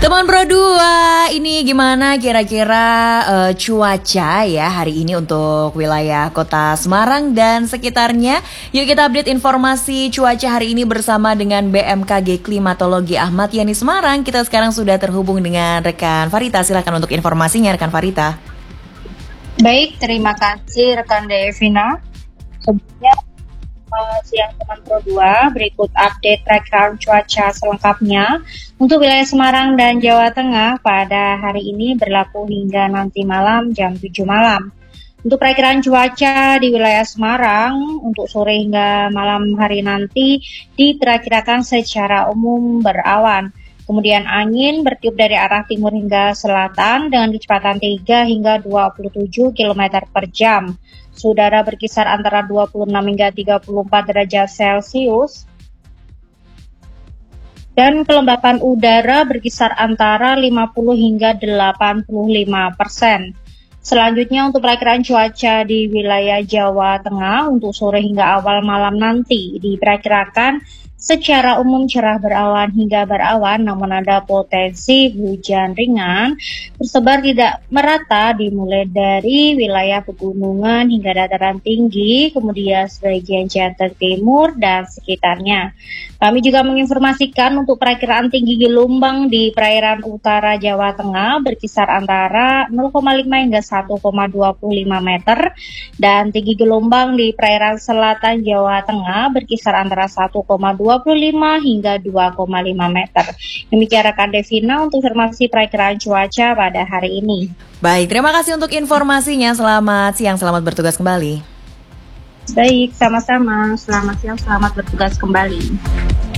Teman Pro 2, ini gimana kira-kira cuaca ya hari ini untuk wilayah kota Semarang dan sekitarnya? Yuk kita update informasi cuaca hari ini bersama dengan BMKG Klimatologi Ahmad Yani Semarang. Kita sekarang sudah terhubung dengan rekan Farita. Silakan untuk informasinya rekan Farita. Baik, terima kasih rekan Devina. Sebelumnya siang teman Pro 2, berikut update perakiraan cuaca selengkapnya untuk wilayah Semarang dan Jawa Tengah pada hari ini berlaku hingga nanti malam jam 7 malam. Untuk perakiraan cuaca di wilayah Semarang untuk sore hingga malam hari nanti diperkirakan secara umum berawan. Kemudian angin bertiup dari arah timur hingga selatan dengan kecepatan 3 hingga 27 km per jam. Udara berkisar antara 26 hingga 34 derajat Celcius. Dan kelembapan udara berkisar antara 50 hingga 85%. Selanjutnya untuk perakiraan cuaca di wilayah Jawa Tengah untuk sore hingga awal malam nanti diperkirakan secara umum cerah berawan hingga berawan, namun ada potensi hujan ringan tersebar tidak merata dimulai dari wilayah pegunungan hingga dataran tinggi, kemudian sebagian Jateng Timur dan sekitarnya. Kami juga menginformasikan untuk perakiraan tinggi gelombang di perairan utara Jawa Tengah berkisar antara 0,5 hingga 1,25 meter dan tinggi gelombang di perairan selatan Jawa Tengah berkisar antara 1,25 hingga 2,5 meter. Demikian rekan Devina untuk informasi perakiraan cuaca pada hari ini. Baik, terima kasih untuk informasinya. Selamat siang, selamat bertugas kembali. Baik, sama-sama. Selamat siang, selamat bertugas kembali.